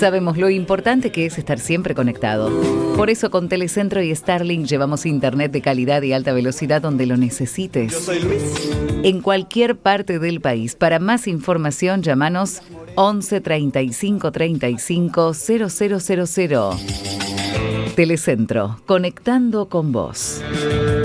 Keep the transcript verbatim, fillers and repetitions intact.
Sabemos lo importante que es estar siempre conectado. Por eso con Telecentro y Starlink llevamos internet de calidad y alta velocidad donde lo necesites. Yo soy Luis. En cualquier parte del país. Para más información, llámanos once treinta y cinco treinta y cinco cero cero cero cero. Telecentro, conectando con vos.